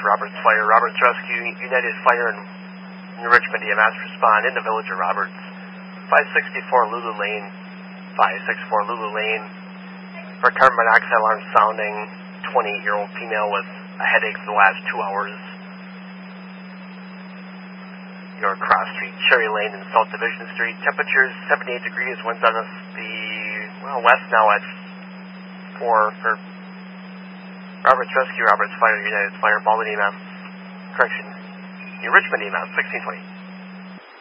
Roberts Fire. Roberts Rescue, United Fire, and Richmond EMS respond in the village of Roberts. 564 Lulu Lane. 564 Lulu Lane. For carbon monoxide alarm sounding, 28-year-old female with a headache for the last 2 hours. Your Cross Street, Cherry Lane, and South Division Street. Temperatures 78 degrees. Winds on the west now at 4 for Roberts Rescue, Roberts Fire, United Fire, Baldwin EMS. Correction, Richmond EMS, 1620.